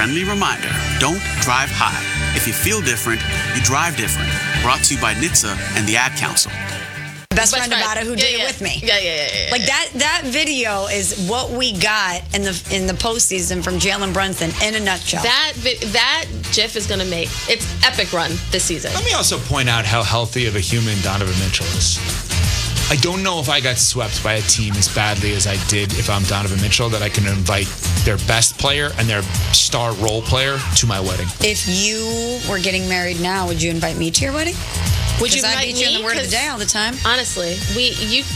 friendly reminder, don't drive high. If you feel different, you drive different. Brought to you by NHTSA and the Ad Council. Best friend about it who did it with me. Yeah. Like that video is what we got in the postseason from Jalen Brunson in a nutshell. That GIF is going to make its epic run this season. Let me also point out how healthy of a human Donovan Mitchell is. I don't know if I got swept by a team as badly as I did if I'm Donovan Mitchell, that I can invite their best player and their star role player to my wedding. If you were getting married now, would you invite me to your wedding? Would you Because I invite beat you in me? the word of the day all the time. Honestly,